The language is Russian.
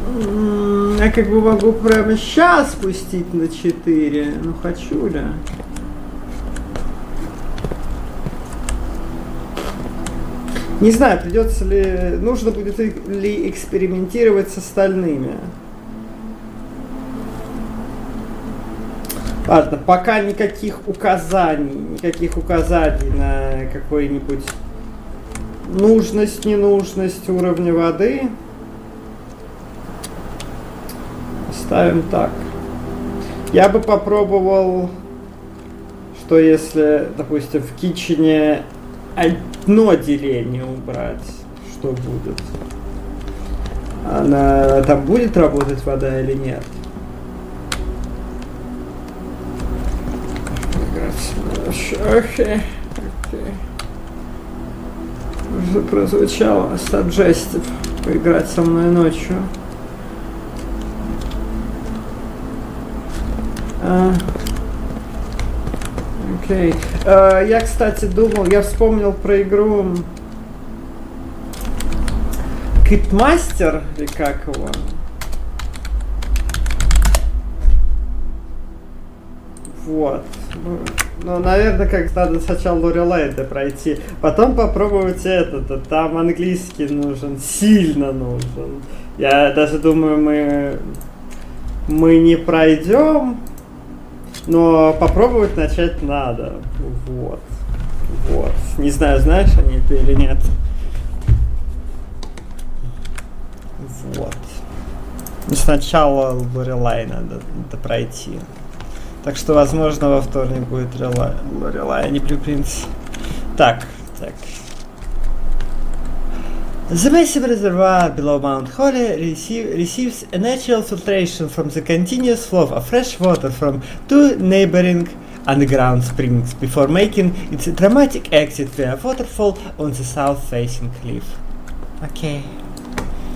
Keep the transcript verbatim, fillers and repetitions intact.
Я как бы могу прямо сейчас спустить на четыре. Ну хочу ли? Не знаю, придется ли, нужно будет ли экспериментировать с остальными. Ладно, пока никаких указаний, никаких указаний на какой-нибудь нужность, ненужность уровня воды. Ставим так. Я бы попробовал, что если, допустим, в китчене одно деление убрать, что будет? Она, там будет работать вода или нет? Окей. Уже прозвучало suggestive поиграть со мной ночью. А, окей. А, я, кстати, думал, я вспомнил про игру Kitmaster, или как его? Вот. Ну, наверное, как надо сначала Лорелейда пройти, потом попробовать этот. Там английский нужен, сильно нужен. Я даже думаю, мы мы не пройдем, но попробовать начать надо. Вот. Вот. Не знаю, знаешь они это или нет. Вот. Сначала Лорелей надо, надо пройти. Так что, возможно, во вторник будет Лорелай, а не Blueprints. Так, так. The massive reservoir below Mount Holly receive, receives a natural filtration from the continuous flow of fresh water from two neighboring underground springs before making its dramatic exit via waterfall on the south-facing cliff. Okay.